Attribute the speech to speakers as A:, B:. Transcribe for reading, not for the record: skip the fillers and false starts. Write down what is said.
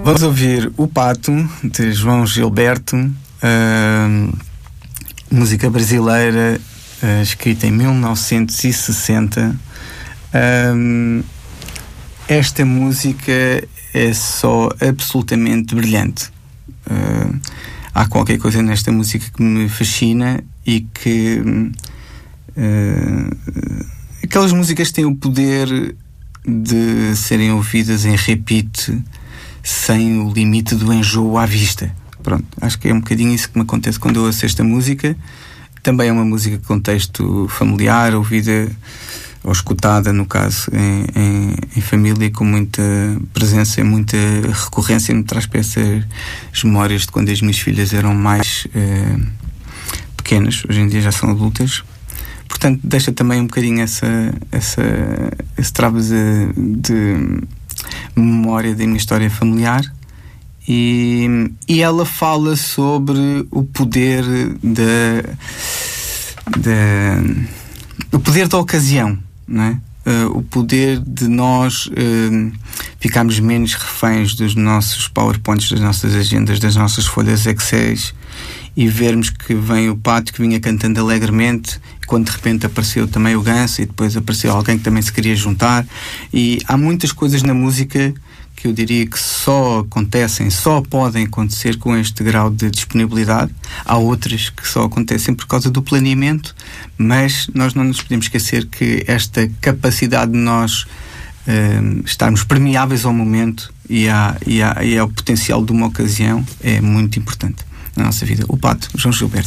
A: Vamos ouvir O Pato, de João Gilberto, música brasileira, escrita em 1960. Esta música é só absolutamente brilhante. Há qualquer coisa nesta música que me fascina e que aquelas músicas têm o poder de serem ouvidas em repeat sem o limite do enjoo à vista. Pronto, acho que é um bocadinho isso que me acontece quando eu ouço esta música. Também é uma música de contexto familiar, ouvida ou escutada, no caso, em família, com muita presença e muita recorrência. Me traz peças, as memórias de quando as minhas filhas eram mais pequenas, hoje em dia já são adultas. Portanto, deixa também um bocadinho esse travo de memória da minha história familiar. E ela fala sobre o poder o poder da ocasião, não é? O poder de nós ficarmos menos reféns dos nossos PowerPoints, das nossas agendas, das nossas folhas Excel, e vermos que vem o pato que vinha cantando alegremente, e quando de repente apareceu também o ganso, e depois apareceu alguém que também se queria juntar. E há muitas coisas na música que eu diria que só podem acontecer com este grau de disponibilidade. Há outras que só acontecem por causa do planeamento, mas nós não nos podemos esquecer que esta capacidade de nós estarmos permeáveis ao momento e ao potencial de uma ocasião é muito importante na nossa vida. O Pato, João Gilberto.